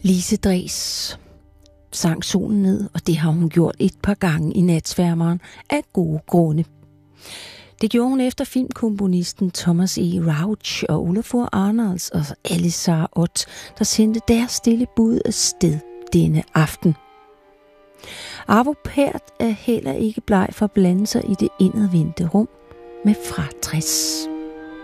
Lise Drees sang solen ned, og det har hun gjort et par gange i Natsværmeren af gode grunde. Det gjorde hun efter filmkomponisten Thomas E. Rauch og Olafur Arnalds og Elisar Ott, der sendte deres stille bud afsted denne aften. Arvo Pärt er heller ikke bleg for at blande sig i det indadvendte rum med fra 60.